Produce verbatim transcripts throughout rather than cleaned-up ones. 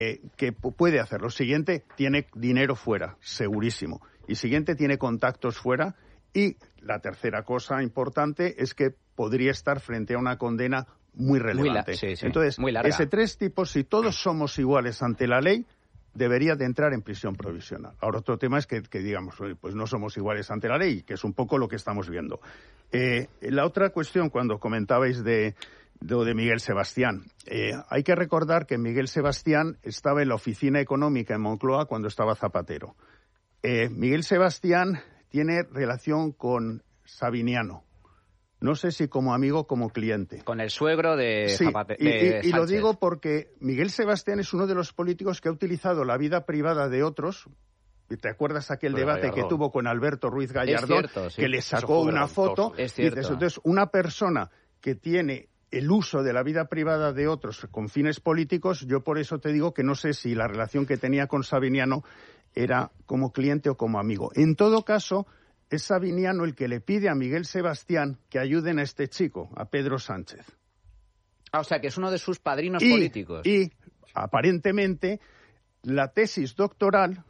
eh, que puede hacerlo. Siguiente, tiene dinero fuera, segurísimo. Y siguiente, tiene contactos fuera. Y la tercera cosa importante es que podría estar frente a una condena muy relevante. Muy la- sí, sí, Entonces, muy larga. ese tres tipos, si todos somos iguales ante la ley, debería de entrar en prisión provisional. Ahora, otro tema es que, que digamos, pues no somos iguales ante la ley, que es un poco lo que estamos viendo. Eh, la otra cuestión, cuando comentabais de, de, de Miguel Sebastián, eh, hay que recordar que Miguel Sebastián estaba en la oficina económica en Moncloa cuando estaba Zapatero. Eh, Miguel Sebastián tiene relación con Sabiniano. No sé si como amigo o como cliente. Con el suegro de Sí, Zapate- y, de y- y lo Sánchez. digo porque Miguel Sebastián es uno de los políticos que ha utilizado la vida privada de otros. ¿Y ¿Te acuerdas aquel Pero debate Gallardón. que tuvo con Alberto Ruiz Gallardón? cierto, sí. Que le Eso sacó fue una vergonzoso. foto. Es Y dices, cierto. entonces, una persona que tiene el uso de la vida privada de otros con fines políticos, yo por eso te digo que no sé si la relación que tenía con Sabiniano era como cliente o como amigo. En todo caso, es Sabiniano el que le pide a Miguel Sebastián que ayuden a este chico, a Pedro Sánchez. Ah, o sea, que es uno de sus padrinos Y, políticos. y, aparentemente, la tesis doctoral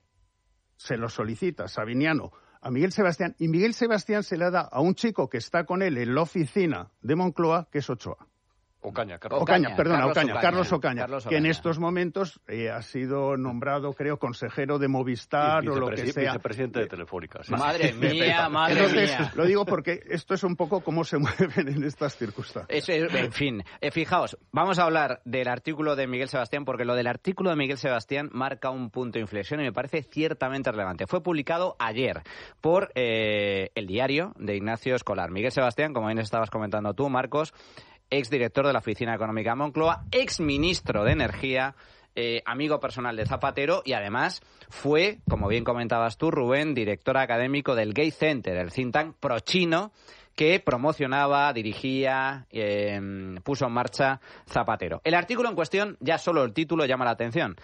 se lo solicita Sabiniano a Miguel Sebastián, y Miguel Sebastián se la da a un chico que está con él en la oficina de Moncloa, que es Ochoa. Ocaña, Carlos. Ocaña, Ocaña, perdona, Carlos Ocaña, Ocaña. Carlos Ocaña, Carlos que en Ocaña. estos momentos eh, ha sido nombrado, creo, consejero de Movistar Y o lo que vicepresi- sea. Vicepresidente de Telefónica. sí. Madre mía, madre Entonces, mía. lo digo porque esto es un poco cómo se mueven en estas circunstancias. Es- es- en fin, eh, fijaos, vamos a hablar del artículo de Miguel Sebastián, porque lo del artículo de Miguel Sebastián marca un punto de inflexión y me parece ciertamente relevante. Fue publicado ayer por eh, el diario de Ignacio Escolar. Miguel Sebastián, como bien estabas comentando tú, Marcos, exdirector de la Oficina Económica de Moncloa, exministro de Energía, eh, amigo personal de Zapatero y además fue, como bien comentabas tú, Rubén, director académico del Gay Center, el think tank pro-chino que promocionaba, dirigía, eh, puso en marcha Zapatero. El artículo en cuestión, ya solo el título llama la atención.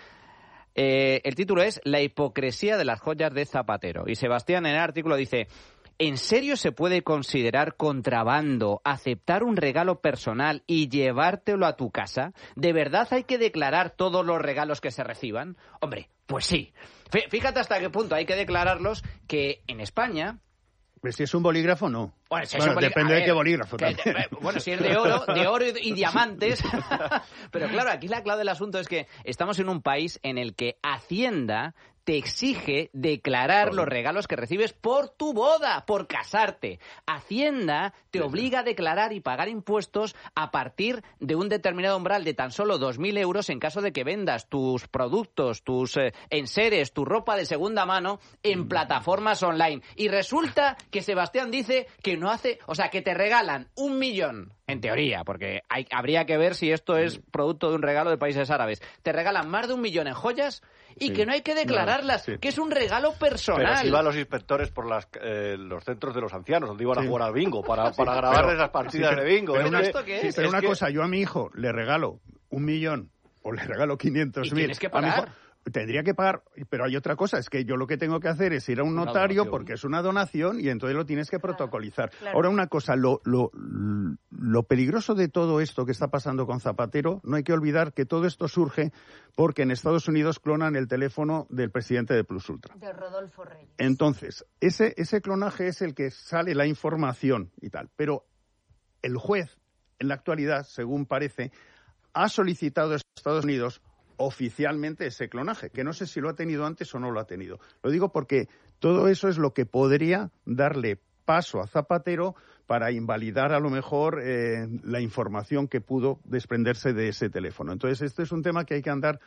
Eh, el título es La hipocresía de las joyas de Zapatero. Y Sebastián en el artículo dice: ¿en serio se puede considerar contrabando aceptar un regalo personal y llevártelo a tu casa? ¿De verdad hay que declarar todos los regalos que se reciban? Hombre, pues sí. Fí- Fíjate hasta qué punto hay que declararlos, que en España... Pues si es un bolígrafo, no. Bueno, si es Bueno, un bolí- depende a de ver, qué bolígrafo que- también. eh, Bueno, si es de oro, de oro y, y diamantes. Pero claro, aquí la clave del asunto es que estamos en un país en el que Hacienda te exige declarar los regalos que recibes por tu boda, por casarte. Hacienda te obliga a declarar y pagar impuestos a partir de un determinado umbral de tan solo dos mil euros en caso de que vendas tus productos, tus eh, enseres, tu ropa de segunda mano en plataformas online. Y resulta que Sebastián dice que no hace, o sea, que te regalan un millón, en teoría, porque hay, habría que ver si esto es producto de un regalo de países árabes. Te regalan más de un millón en joyas y Sí. que no hay que declararlas, No, sí. que es un regalo Pero personal. si van los inspectores por las, eh, los centros de los ancianos, donde iban a Sí. jugar al bingo, para, para grabarles las partidas Sí, pero- de bingo. pero Es una- que- ¿esto qué es? Sí, pero es una que- cosa, yo a mi hijo le regalo un millón o le regalo quinientos Y mil. tienes que a mi hijo pagar. tendría que pagar, pero hay otra cosa, es que yo lo que tengo que hacer es ir a un Una notario donación. porque es una donación y entonces lo tienes que protocolizar. claro. Ahora una cosa, lo, lo, lo peligroso de todo esto que está pasando con Zapatero, no hay que olvidar que todo esto surge porque en Estados Unidos clonan el teléfono del presidente de Plus Ultra. De Rodolfo Reyes. Entonces, ese, ese clonaje es el que sale la información y tal. Pero el juez, en la actualidad, según parece, ha solicitado a Estados Unidos oficialmente ese clonaje, que no sé si lo ha tenido antes o no lo ha tenido. Lo digo porque todo eso es lo que podría darle paso a Zapatero para invalidar a lo mejor eh, la información que pudo desprenderse de ese teléfono. Entonces, este es un tema que hay que andar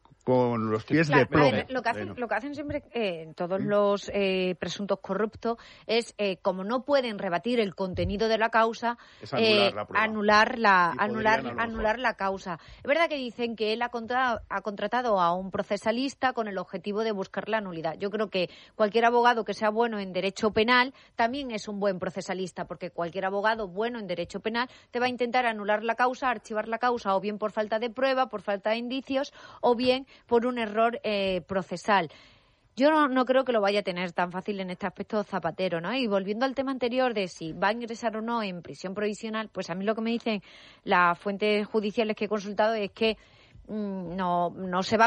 con los pies Claro, de plomo. a ver, lo, que hacen, Bueno. lo que hacen siempre eh, todos los eh, presuntos corruptos es, eh, como no pueden rebatir el contenido de la causa, Es anular eh, la prueba. anular, la, Y podrían, anular, a lo mejor. anular la causa. Es verdad que dicen que él ha, contra- ha contratado a un procesalista con el objetivo de buscar la nulidad. Yo creo que cualquier abogado que sea bueno en derecho penal también es un buen procesalista, porque cualquier abogado bueno en derecho penal te va a intentar anular la causa, archivar la causa, o bien por falta de prueba, por falta de indicios, o bien por un error eh, procesal. Yo no, no creo que lo vaya a tener tan fácil en este aspecto Zapatero, ¿no? Y volviendo al tema anterior de si va a ingresar o no en prisión provisional, pues a mí lo que me dicen las fuentes judiciales que he consultado es que no, no se va